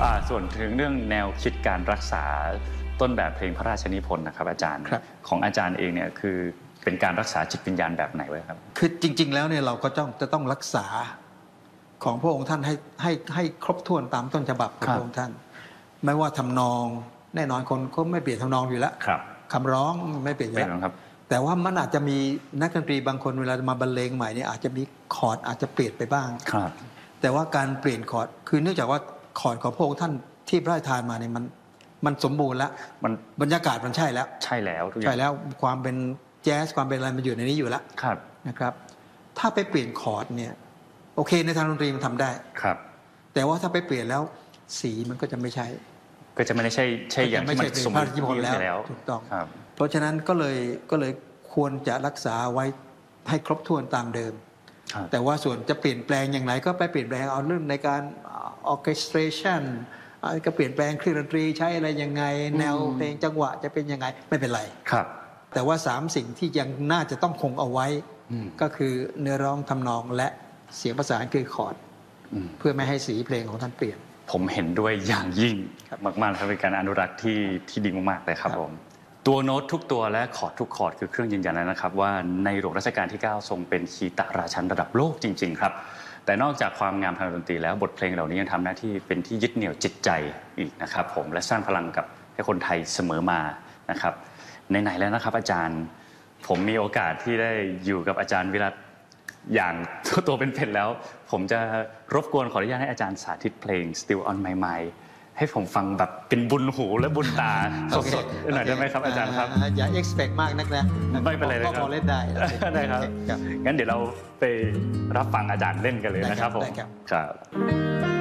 ส่วนถึงเรื่องแนวคิดการรักษาต้นแบบเพลงพระราชนิพนธ์นะครับอาจารย์ของอาจารย์เองเนี่ยคือเป็นการรักษาจิตวิญญาณแบบไหนไว้ครับคือจริงๆแล้วเนี่ยเราก็จะต้องรักษาของพระองค์ท่านให้ครบถ้วนตามต้นฉบับของพระองค์ท่านไม่ว่าทำนองแน่นอนคนก็ไม่เปลี่ยนทำนองอยู่แล้วคำร้องไม่เปลี่ยนอยู่แล้วแต่ว่ามันอาจจะมีนักดนตรีบางคนเวลามาบรรเลงใหม่เนี่ยอาจจะมีคอร์ดอาจจะเปลี่ยนไปบ้างแต่ว่าการเปลี่ยนคอร์ดคือเนื่องจากว่าคอร์ดของพระองค์ท่านที่พระราชทานมาเนี่ยมันสมบูรณ์แล้วบรรยากาศมันใช่แล้วใช่แล้วความเป็นแจ๊สความเป็นอะไรมันอยู่ในนี้อยู่แล้วนะครับถ้าไปเปลี่ยนคอร์ดเนี่ยโอเคในทางดนตรีมันทำได้แต่ว่าถ้าไปเปลี่ยนแล้วสีมันก็จะไม่ใช่ก็จะไม่ได้ใช่อย่างที่มันสมบูรณ์แล้วถูกต้องเพราะฉะนั้นก็เลยควรจะรักษาไว้ให้ครบถ้วนตามเดิมแต่ว่าส่วนจะเปลี่ยนแปลงอย่างไรก็ไปเปลี่ยนแปลงเอาเรื่องในการorchestration ก็เปลี่ยนแปลงเครื่องดนตรีใช้อะไรยังไงแนวเพลงจังหวะจะเป็นยังไงไม่เป็นไรแต่ว่า3สิ่งที่ยังน่าจะต้องคงเอาไว้ก็คือเนื้อร้องทำนองและเสียงประสานคือคอร์ดเพื่อไม่ให้สีเพลงของท่านเปลี่ยนผมเห็นด้วยอย่างยิ่งมากๆครับเป็นการอนุรักษ์ที่ดีมากๆเลยครับผมตัวโน้ตทุกตัวและคอร์ดทุกคอร์ดคือเครื่องยืนยันแล้วนะครับว่าในหลวงรัชกาลที่9ทรงเป็นคีตราชันระดับโลกจริงๆครับแต่นอกจากความงามทางดนตรีแล้วบทเพลงเหล่านี้ยังทำหน้าที่เป็นที่ยึดเหนี่ยวจิตใจอีกนะครับผมและสร้างพลังกับให้คนไทยเสมอมานะครับไหนๆแล้วนะครับอาจารย์ผมมีโอกาสที่ได้อยู่กับอาจารย์วิรัตอย่างตัวเป็นๆแล้วผมจะรบกวนขออนุญาตให้อาจารย์สาธิตเพลง Still on My Mind ให้ผมฟังแบบเป็นบุญหูและบุญตาสดๆหน่อยได้ไหมครับอาจารย์ครับอย่า expect มากนักนะไม่เป็นไรเลยครับพอเล่นได้ได้ครับงั้นเดี๋ยวเราไปรับฟังอาจารย์เล่นกันเลยนะครับผมครับ